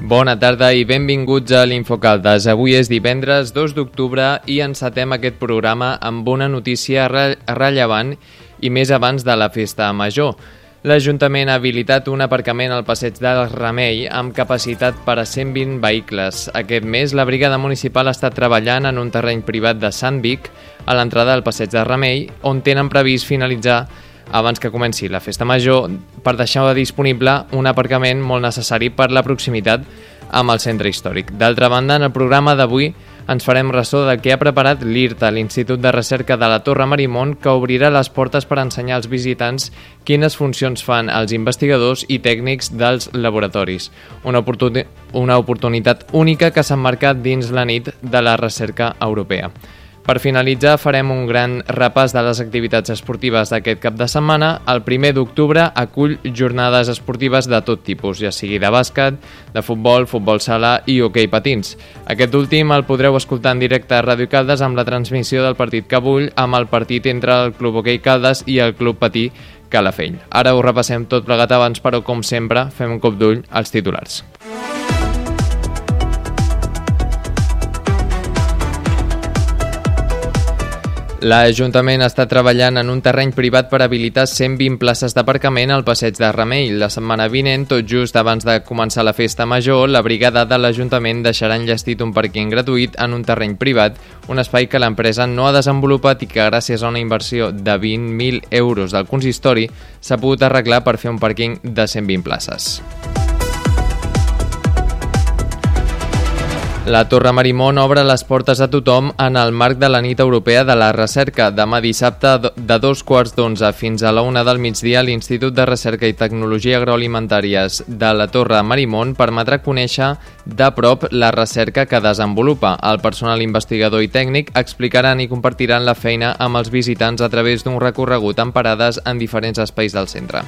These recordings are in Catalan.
Bona tarda i benvinguts a l'Infocaldes. Avui és divendres 2 d'octubre i encetem aquest programa amb una notícia rellevant i més abans de la festa major. L'Ajuntament ha habilitat un aparcament al passeig del Remei amb capacitat per a 120 vehicles. Aquest mes, la brigada municipal ha estat treballant en un terreny privat de Sant Vic, a l'entrada del passeig del Remei, on tenen previst finalitzar abans que comenci la festa major per deixar disponible un aparcament molt necessari per la proximitat amb el centre històric. D'altra banda, en el programa d'avui ens farem ressò del que ha preparat l'IRTA, l'Institut de Recerca de la Torre Marimon, que obrirà les portes per ensenyar als visitants quines funcions fan els investigadors i tècnics dels laboratoris. Una oportunitat única que s'emmarca dins la nit de la recerca europea. Per finalitzar, farem un gran repàs de les activitats esportives d'aquest cap de setmana. El 1 d'octubre acull jornades esportives de tot tipus, ja sigui de bàsquet, de futbol, futbol sala i hoquei patins. Aquest últim el podreu escoltar en directe a Ràdio Caldes amb la transmissió del partit que vull, amb el partit entre el Club Hoquei Caldes i el Club Patí Calafell. Ara ho repassem tot plegat abans, però com sempre fem un cop d'ull als titulars. L'Ajuntament està treballant en un terreny privat per habilitar 120 places d'aparcament al passeig de Remei. La setmana vinent, tot just abans de començar la festa major, la brigada de l'Ajuntament deixarà enllestit un pàrquing gratuït en un terreny privat, un espai que l'empresa no ha desenvolupat i que gràcies a una inversió de 20.000 euros del consistori s'ha pogut arreglar per fer un pàrquing de 120 places. La Torre Marimon obre les portes a tothom en el marc de la Nit Europea de la Recerca. Demà dissabte, de 2:15 fins a la 1 del migdia, l'Institut de Recerca i Tecnologia Agroalimentàries de la Torre Marimon permetrà conèixer de prop la recerca que desenvolupa. El personal investigador i tècnic explicaran i compartiran la feina amb els visitants a través d'un recorregut en parades en diferents espais del centre.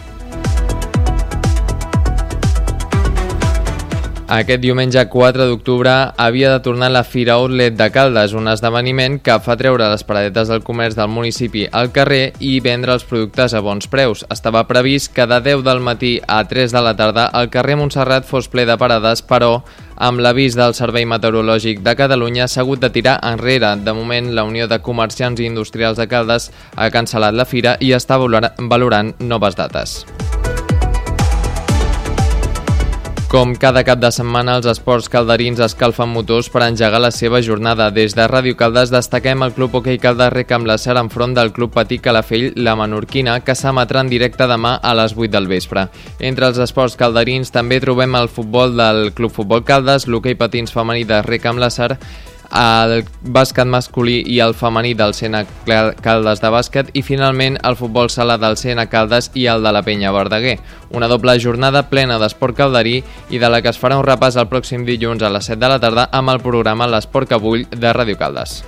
Aquest diumenge 4 d'octubre havia de tornar la Fira Outlet de Caldes, un esdeveniment que fa treure les paradetes del comerç del municipi al carrer i vendre els productes a bons preus. Estava previst que de 10 del matí a 3 de la tarda el carrer Montserrat fos ple de parades, però amb l'avís del Servei Meteorològic de Catalunya s'ha hagut de tirar enrere. De moment, la Unió de Comerciants i Industrials de Caldes ha cancel·lat la fira i està valorant noves dates. Com cada cap de setmana, els esports calderins escalfen motors per engegar la seva jornada. Des de Ràdio Caldes destaquem el Club Hoquei Caldes Rec amb la Ser enfront del Club Patí Calafell, la Menorquina, que s'emetrà en directe demà a les 8 del vespre. Entre els esports calderins també trobem el futbol del Club Futbol Caldes, l'hoquei patins femení de Rec amb la Ser, el bàsquet masculí i el femení del Sena Caldes de bàsquet i finalment el futbol sala del Sena Caldes i el de la Penya Verdaguer. Una doble jornada plena d'esport calderí i de la que es farà un repàs el pròxim dilluns a les 7 de la tarda amb el programa L'Esport que vull de Ràdio Caldes.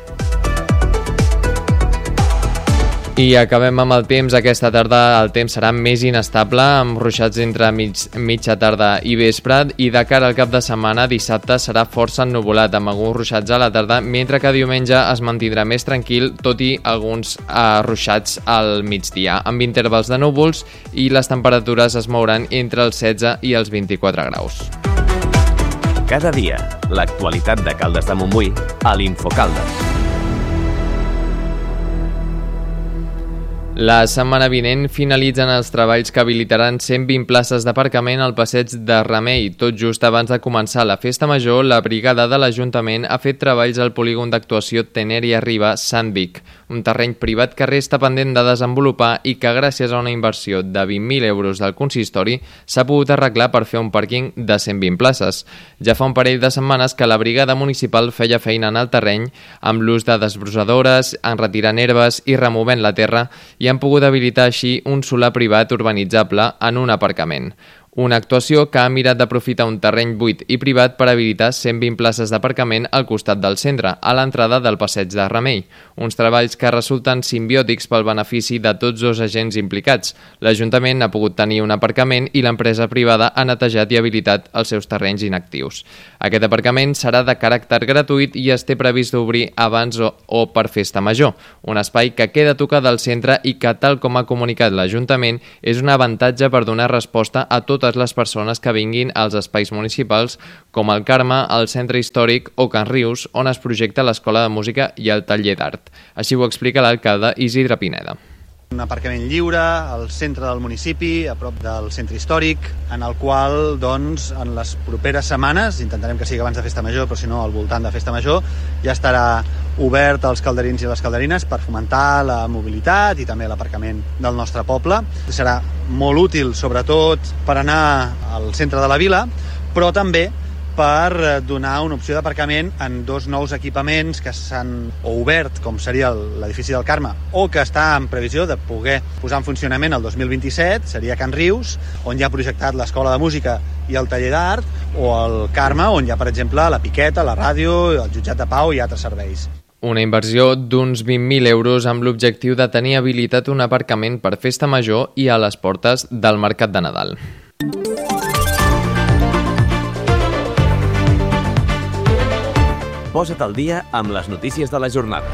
I acabem amb el temps. Aquesta tarda el temps serà més inestable, amb ruixats entre mitja tarda i vespre, i de cara al cap de setmana, dissabte serà força ennuvolat, amb alguns ruixats a la tarda, mentre que diumenge es mantindrà més tranquil, tot i alguns ruixats al migdia, amb intervals de núvols, i les temperatures es mouran entre els 16 i els 24 graus. Cada dia, l'actualitat de Caldes de Montbui a l'Infocaldes. La setmana vinent finalitzen els treballs que habilitaran 120 places d'aparcament al passeig de Remei. Tot just abans de començar la festa major, la brigada de l'Ajuntament ha fet treballs al polígon d'actuació Teneria Riba Sant Vic, un terreny privat que resta pendent de desenvolupar i que gràcies a una inversió de 20.000 euros del consistori s'ha pogut arreglar per fer un pàrquing de 120 places. Ja fa un parell de setmanes que la brigada municipal feia feina en el terreny amb l'ús de desbrossadores, enretirant herbes i removent la terra, i han pogut habilitar així un solar privat urbanitzable en un aparcament. Una actuació que ha mirat d'aprofitar un terreny buit i privat per habilitar 120 places d'aparcament al costat del centre, a l'entrada del passeig de Remei. Uns treballs que resulten simbiòtics pel benefici de tots dos agents implicats. L'Ajuntament ha pogut tenir un aparcament i l'empresa privada ha netejat i habilitat els seus terrenys inactius. Aquest aparcament serà de caràcter gratuït i es té previst d'obrir abans o per festa major, un espai que queda tocat del centre i que, tal com ha comunicat l'Ajuntament, és un avantatge per donar resposta a tot totes les persones que vinguin als espais municipals com el Carme, el Centre Històric o Can Rius, on es projecta l'Escola de Música i el Taller d'Art. Així ho explica l'alcalde Isidre Pineda. Un aparcament lliure al centre del municipi, a prop del centre històric, en el qual, doncs, en les properes setmanes, intentarem que sigui abans de Festa Major, però si no, al voltant de Festa Major, ja estarà obert als calderins i les calderines per fomentar la mobilitat i també l'aparcament del nostre poble. Serà molt útil, sobretot, per anar al centre de la vila, però també per donar una opció d'aparcament en dos nous equipaments que s'han obert, com seria l'edifici del Carme, o que està en previsió de poder posar en funcionament el 2027, seria Can Rius, on hi ha projectat l'Escola de Música i el Taller d'Art, o el Carme, on hi ha, per exemple, la Piqueta, la ràdio, el jutjat de pau i altres serveis. Una inversió d'uns 20.000 euros amb l'objectiu de tenir habilitat un aparcament per Festa Major i a les portes del Mercat de Nadal. Posa't al dia amb les notícies de la jornada.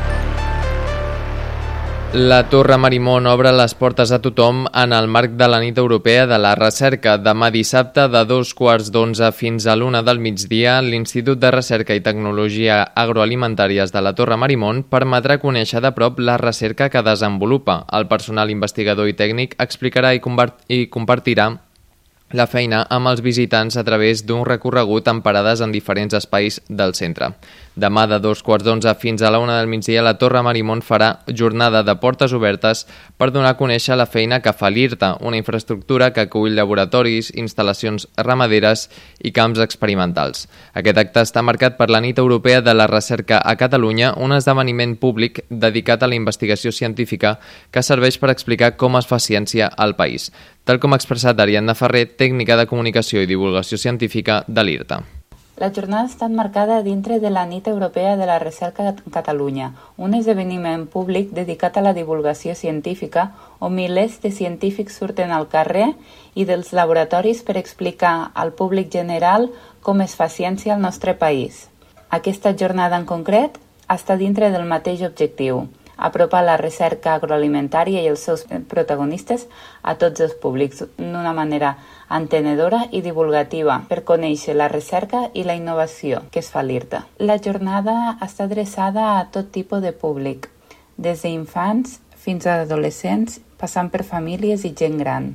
La Torre Marimon obre les portes a tothom en el marc de la Nit Europea de la Recerca. Demà dissabte, de 2:15 fins a l'1 del migdia, l'Institut de Recerca i Tecnologia Agroalimentàries de la Torre Marimon permetrà conèixer de prop la recerca que desenvolupa. El personal investigador i tècnic explicarà i compartirà la feina amb els visitants a través d'un recorregut amb parades en diferents espais del centre. Demà de 2:15 fins a la 1 del migdia la Torre Marimon farà jornada de portes obertes per donar a conèixer la feina que fa l'IRTA, una infraestructura que acull laboratoris, instal·lacions ramaderes i camps experimentals. Aquest acte està marcat per la Nit Europea de la Recerca a Catalunya, un esdeveniment públic dedicat a la investigació científica que serveix per explicar com es fa ciència al país, tal com ha expressat Ariadna Ferrer, tècnica de comunicació i divulgació científica de l'IRTA. La jornada està enmarcada dintre de la Nit Europea de la Recerca a Catalunya, un esdeveniment públic dedicat a la divulgació científica on milers de científics surten al carrer i dels laboratoris per explicar al públic general com es fa ciència al nostre país. Aquesta jornada en concret està dintre del mateix objectiu: apropar la recerca agroalimentària i els seus protagonistes a tots els públics d'una manera entenedora i divulgativa per conèixer la recerca i la innovació que es fa a l'IRTA. La jornada està adreçada a tot tipus de públic, des d'infants fins a adolescents, passant per famílies i gent gran.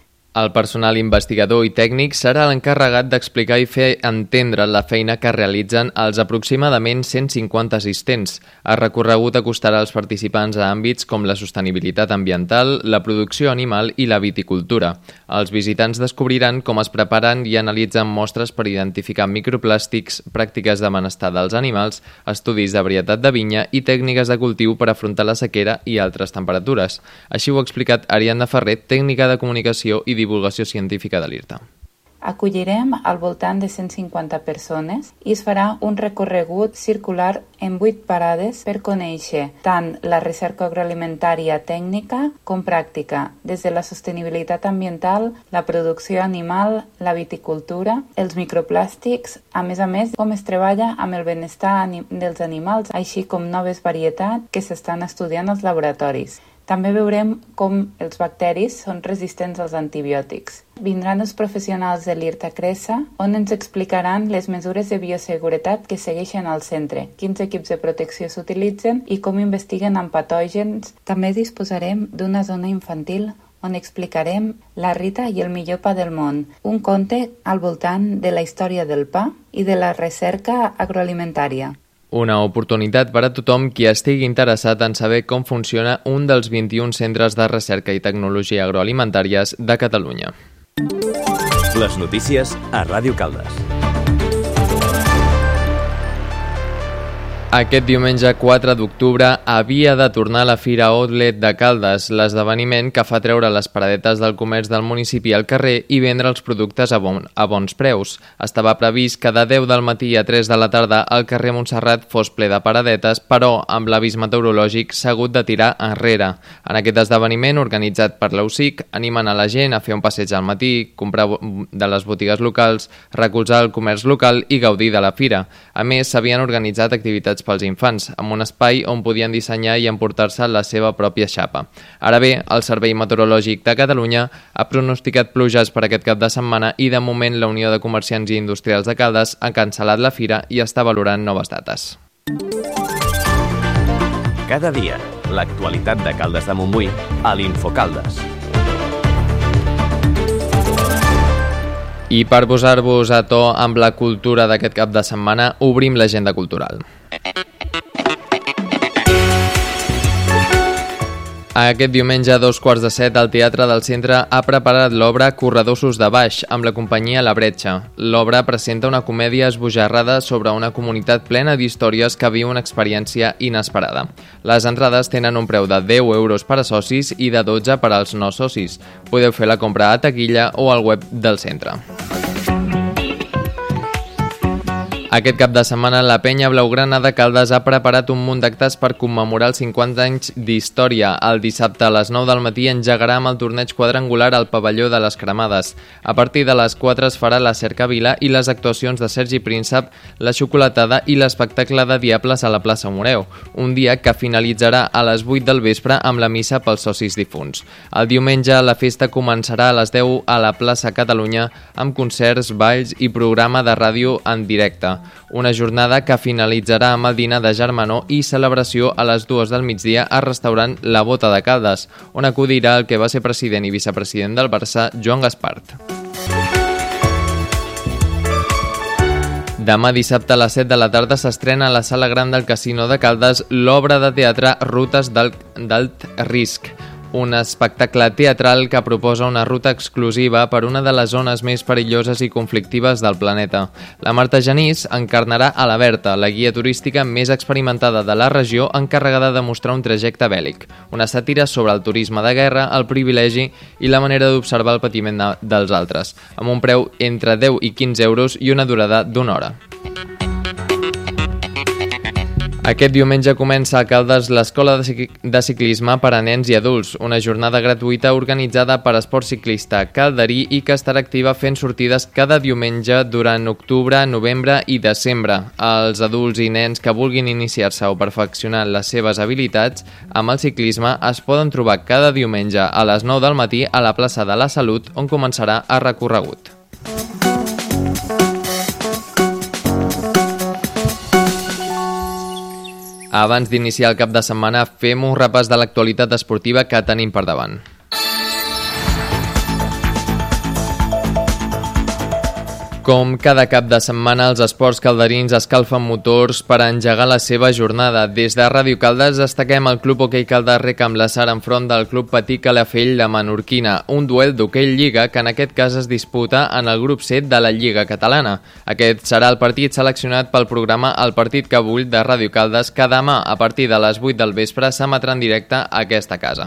El personal investigador i tècnic serà l'encarregat d'explicar i fer entendre la feina que realitzen els aproximadament 150 assistents. El recorregut acostarà als participants a àmbits com la sostenibilitat ambiental, la producció animal i la viticultura. Els visitants descobriran com es preparen i analitzen mostres per identificar microplàstics, pràctiques de benestar dels animals, estudis de varietat de vinya i tècniques de cultiu per afrontar la sequera i altres temperatures. Així ho ha explicat Ariadna Ferrer, tècnica de comunicació i divulgació científica de l'IRTA. Acollirem al voltant de 150 persones i es farà un recorregut circular en 8 parades per conèixer tant la recerca agroalimentària tècnica com pràctica, des de la sostenibilitat ambiental, la producció animal, la viticultura, els microplàstics, a més, com es treballa amb el benestar dels animals, així com noves varietats que s'estan estudiant als laboratoris. També veurem com els bacteris són resistents als antibiòtics. Vindran els professionals de l'IRTA Cresa, on ens explicaran les mesures de bioseguretat que segueixen al centre, quins equips de protecció s'utilitzen i com investiguen amb patògens. També disposarem d'una zona infantil on explicarem La Rita i el millor pa del món, un conte al voltant de la història del pa i de la recerca agroalimentària. Una oportunitat per a tothom qui estigui interessat en saber com funciona un dels 21 centres de recerca i tecnologia agroalimentàries de Catalunya. Les notícies a Ràdio Caldes. Aquest diumenge 4 d'octubre havia de tornar la Fira Outlet de Caldes, l'esdeveniment que fa treure les paradetes del comerç del municipi al carrer i vendre els productes a bons preus. Estava previst que de 10 del matí a 3 de la tarda el carrer Montserrat fos ple de paradetes, però amb l'avís meteorològic s'ha hagut de tirar enrere. En aquest esdeveniment, organitzat per l'UCIC, animen a la gent a fer un passeig al matí, comprar de les botigues locals, recolzar el comerç local i gaudir de la fira. A més, s'havien organitzat activitats joguets pels infants, amb un espai on podien dissenyar i emportar-se la seva pròpia xapa. Ara bé, el Servei Meteorològic de Catalunya ha pronosticat pluges per aquest cap de setmana i de moment la Unió de Comerciants i Industrials de Caldes ha cancel·lat la fira i està valorant noves dates. Cada dia, l'actualitat de Caldes de Montbui a l'Infocaldes. I per posar-vos a to amb la cultura d'aquest cap de setmana, obrim l'agenda cultural. Aquest diumenge a 2:15 el Teatre del Centre ha preparat l'obra Corredossos de Baix amb la companyia La Bretxa. L'obra presenta una comèdia esbojarrada sobre una comunitat plena d'històries que viu una experiència inesperada. Les entrades tenen un preu de 10 euros per a socis i de 12 per als no socis. Podeu fer la compra a taquilla o al web del centre. Aquest cap de setmana la Penya Blaugrana de Caldes ha preparat un munt d'actes per commemorar els 50 anys d'història. El dissabte a les 9 del matí engegarà amb el torneig quadrangular al pavelló de les Cremades. A partir de les 4 es farà la cercavila i les actuacions de Sergi Príncep, la xocolatada i l'espectacle de Diables a la plaça Moreu, un dia que finalitzarà a les 8 del vespre amb la missa pels socis difunts. El diumenge la festa començarà a les 10 a la plaça Catalunya amb concerts, balls i programa de ràdio en directe. Una jornada que finalitzarà amb el dinar de germanor i celebració a les 2 del migdia al restaurant La Bota de Caldes, on acudirà el que va ser president i vicepresident del Barça, Joan Gaspart. Demà dissabte a les 7 de la tarda s'estrena a la Sala Gran del Casino de Caldes l'obra de teatre Rutes d'Alt Risc, un espectacle teatral que proposa una ruta exclusiva per una de les zones més perilloses i conflictives del planeta. La Marta Genís encarnarà a la Berta, la guia turística més experimentada de la regió encarregada de mostrar un trajecte bèl·lic, una sàtira sobre el turisme de guerra, el privilegi i la manera d'observar el patiment dels altres, amb un preu entre 10 i 15 euros i una durada d'una hora. Aquest diumenge comença a Caldes l'Escola de Ciclisme per a nens i adults, una jornada gratuïta organitzada per Esport Ciclista Calderí i que estarà activa fent sortides cada diumenge durant octubre, novembre i desembre. Els adults i nens que vulguin iniciar-se o perfeccionar les seves habilitats amb el ciclisme es poden trobar cada diumenge a les 9 del matí a la plaça de la Salut, on començarà el recorregut. Abans d'iniciar el cap de setmana, fem un repàs de l'actualitat esportiva que tenim per davant. Com cada cap de setmana, els esports calderins escalfen motors per engegar la seva jornada. Des de Ràdio Caldes destaquem el Club Hoquei Caldes Rec amb la Sar enfront del Club Patí Calafell de Menorquina, un duel d'hoquei lliga que en aquest cas es disputa en el grup 7 de la Lliga Catalana. Aquest serà el partit seleccionat pel programa El Partit que vull de Ràdio Caldes, que demà a partir de les 8 del vespre s'emetrà en directe a aquesta casa.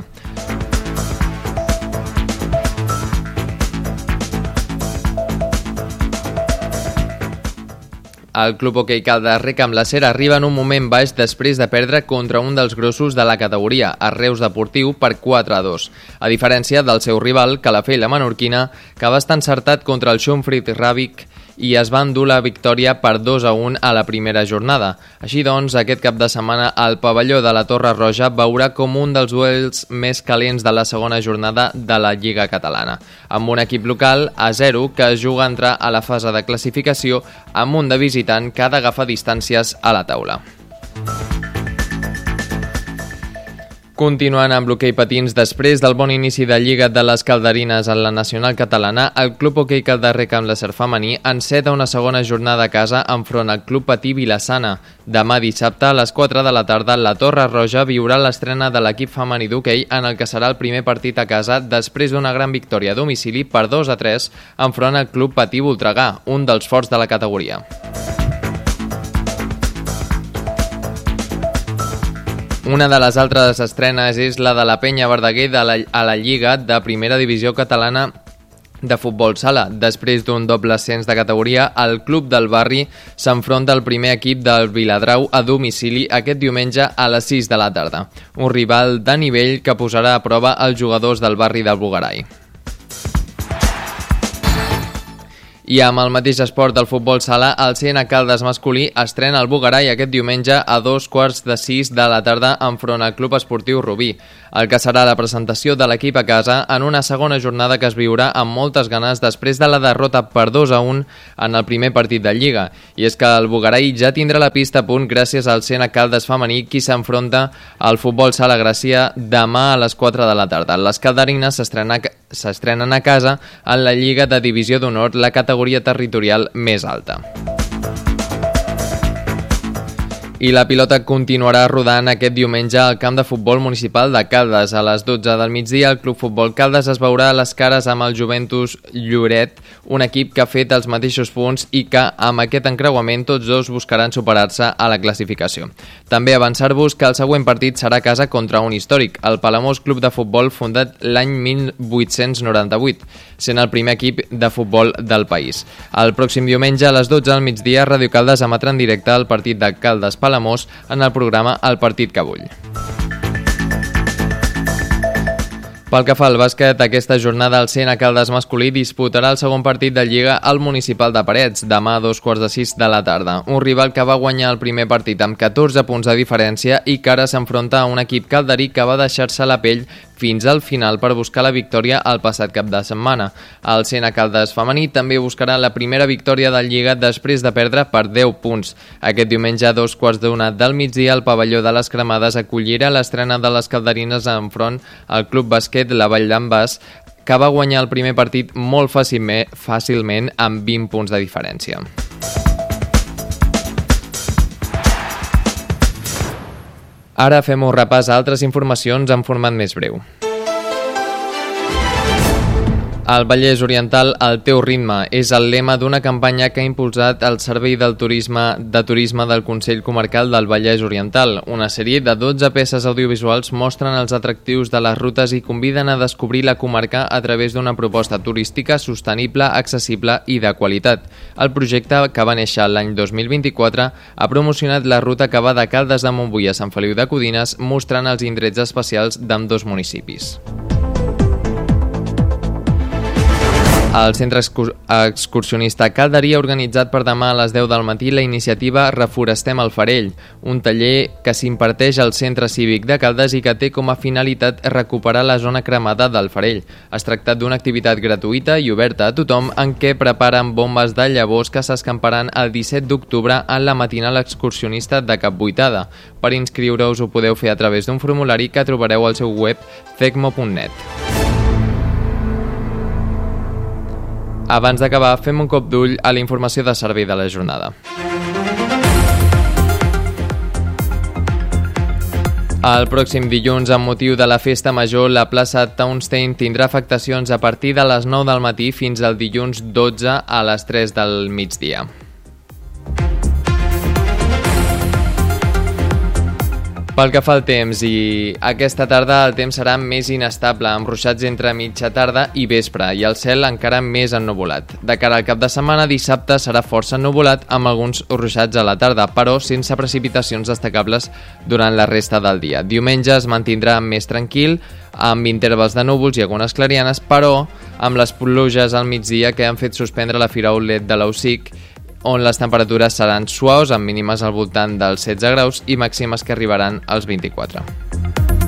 El Club Hoquei Caldes Rec amb la Ser arriba en un moment baix després de perdre contra un dels grossos de la categoria, el Reus Deportiu, per 4-2. A diferència del seu rival, Calafell la Menorquina, que va estar encertat contra el Schumfrit Ràbic i es va endur la victòria per 2-1 a la primera jornada. Així doncs, aquest cap de setmana el pavelló de la Torre Roja veurà com un dels duels més calents de la segona jornada de la Lliga Catalana, amb un equip local a 0 que es juga a entrar a la fase de classificació amb un de visitant que ha d'agafar distàncies a la taula. Continuant amb l'hoquei patins, després del bon inici de Lliga de les Calderines en la Nacional Catalana, el Club Hoquei Caldes Rec amb la Ser femení enceta una segona jornada a casa enfront al Club Patí Vilassana. Demà dissabte a les 4 de la tarda, la Torre Roja viurà l'estrena de l'equip femení d'hoquei en el que serà el primer partit a casa després d'una gran victòria a domicili per 2-3 enfront al Club Patí Voltregà, un dels forts de la categoria. Una de les altres estrenes és la de la Penya Verdaguer a la Lliga de Primera Divisió Catalana de Futbol Sala. Després d'un doble ascens de categoria, el Club del Barri s'enfronta al primer equip del Viladrau a domicili aquest diumenge a les 6 de la tarda. Un rival de nivell que posarà a prova els jugadors del barri del Bugarai. I amb el mateix esport del futbol sala, el CN Caldes masculí estrena el Bugarai aquest diumenge a 5:45 de la tarda enfront al Club Esportiu Rubí, el que serà la presentació de l'equip a casa en una segona jornada que es viurà amb moltes ganes després de la derrota per 2-1 en el primer partit de Lliga. I és que el Bugarai ja tindrà la pista a punt gràcies al CN Caldes femení, qui s'enfronta al futbol sala Gràcia demà a les 4 de la tarda. Les calderines s'estrenen a casa en la Lliga de Divisió d'Honor, la categoria territorial més alta. I la pilota continuarà rodant aquest diumenge al camp de futbol municipal de Caldes. A les 12 del migdia, el Club Futbol Caldes es veurà a les cares amb el Joventus Lloret, un equip que ha fet els mateixos punts i que, amb aquest encreuament, tots dos buscaran superar-se a la classificació. També avançar-vos que el següent partit serà a casa contra un històric, el Palamós Club de Futbol, fundat l'any 1898, sent el primer equip de futbol del país. El pròxim diumenge, a les 12 del migdia, Ràdio Caldes emetrà en directe el partit de Caldes-Palamós en el programa El Partit que vull. Pel que fa al bàsquet, aquesta jornada el CN Caldes masculí disputarà el segon partit de Lliga al Municipal de Parets, demà a 5:45 de la tarda. Un rival que va guanyar el primer partit amb 14 punts de diferència i que ara s'enfronta a un equip calderí que va deixar-se la pell fins al final per buscar la victòria el passat cap de setmana. El CN Caldes femení també buscarà la primera victòria de Lliga després de perdre per 10 punts. Aquest diumenge a 2:15 del migdia, el pavelló de les Cremades acollirà l'estrena de les calderines enfront al Club Bàsquet La Vall d'en Bas, que va guanyar el primer partit molt fàcilment amb 20 punts de diferència. Ara fem un repàs a altres informacions en format més breu. Al Vallès Oriental, el teu ritme és el lema d'una campanya que ha impulsat el Servei del Turisme del Consell Comarcal del Vallès Oriental. Una sèrie de 12 peces audiovisuals mostren els atractius de les rutes i conviden a descobrir la comarca a través d'una proposta turística sostenible, accessible i de qualitat. El projecte, que va néixer l'any 2024, ha promocionat la ruta que va de Caldes de Montbui a Sant Feliu de Codines, mostrant els indrets especials d'ambdós municipis. El centre excursionista calderí ha organitzat per demà a les 10 del matí la iniciativa Reforestem el Farell, un taller que s'imparteix al Centre Cívic de Caldes i que té com a finalitat recuperar la zona cremada del Farell. Es tracta d'una activitat gratuïta i oberta a tothom en què preparen bombes de llavors que s'escamparan el 17 d'octubre en la matinal excursionista de Capbuitada. Per inscriure-us ho podeu fer a través d'un formulari que trobareu al seu web cecmo.net. Abans d'acabar, fem un cop d'ull a la informació de servei de la jornada. El pròxim dilluns, amb motiu de la Festa Major, la plaça Townstein tindrà afectacions a partir de les 9 del matí fins al dilluns 12 a les 3 del migdia. Pel que fa al temps, i aquesta tarda el temps serà més inestable, amb ruixats entre mitja tarda i vespre, i el cel encara més ennuvolat. De cara al cap de setmana, dissabte serà força ennuvolat, amb alguns ruixats a la tarda, però sense precipitacions destacables durant la resta del dia. Diumenge es mantindrà més tranquil, amb intervals de núvols i algunes clarianes, però amb les pluges al migdia que han fet suspendre la Fira Outlet de l'Ausic, on les temperatures seran suaus, amb mínimes al voltant dels 16 graus i màximes que arribaran als 24.